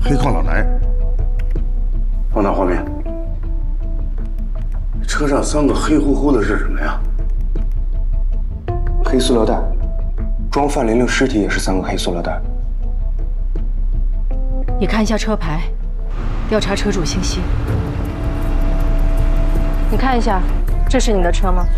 黑矿老男。 放大画面。车上3个黑乎乎的是什么呀？ 黑塑料袋，装范玲玲尸体也是3个黑塑料袋。 你看一下车牌，调查车主信息。你看一下，这是你的车吗？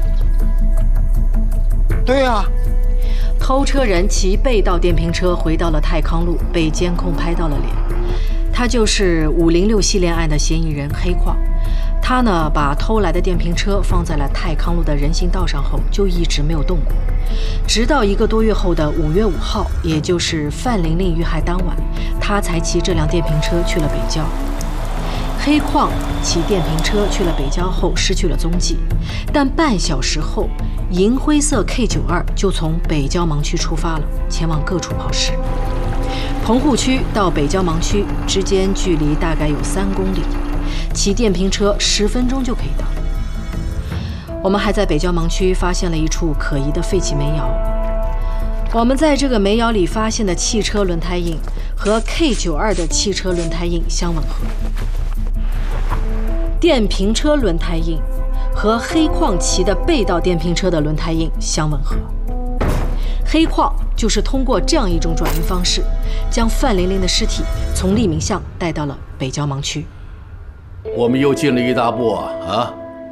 对呀。 偷车人骑被盗电瓶车回到了泰康路，被监控拍到了脸。他就是506系列案的嫌疑人黑矿。他呢，把偷来的电瓶车放在了泰康路的人行道上后，就一直没有动过，直到1个多月后的5月5号，也就是范玲玲遇害当晚，他才骑这辆电瓶车去了北郊。黑矿骑电瓶车去了北郊后失去了踪迹，但半小时后，银灰色 K92就从北郊盲区出发了，前往各处跑尸。棚户区到北郊盲区之间距离大概有3公里，骑电瓶车10分钟就可以到。我们还在北郊盲区发现了一处可疑的废弃煤窑。我们在这个煤窑里发现的汽车轮胎印和 K92的汽车轮胎印相吻合，电瓶车轮胎印和黑矿骑的被盗电瓶车的轮胎印相吻合。黑矿就是通过这样一种转运方式，将范玲玲的尸体从利民巷带到了北郊盲区。 我们又进了一大步啊！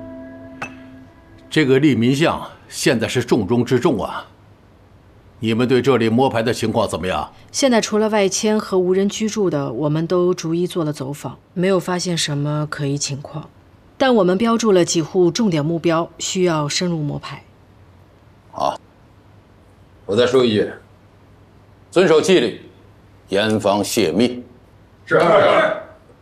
这个利民巷现在是重中之重啊！你们对这里摸排的情况怎么样？ 现在除了外迁和无人居住的，我们都逐一做了走访，没有发现什么可疑情况。但我们标注了几户重点目标，需要深入摸排。 好，我再说一句，遵守纪律，严防泄密。 是。